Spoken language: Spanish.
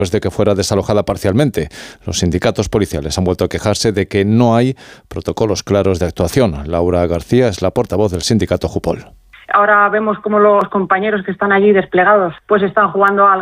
después de que fuera desalojada parcialmente. Los sindicatos policiales han vuelto a quejarse de que no hay protocolos claros de actuación. Laura García es la portavoz del sindicato Jupol. Ahora vemos cómo los compañeros que están allí desplegados pues están jugando al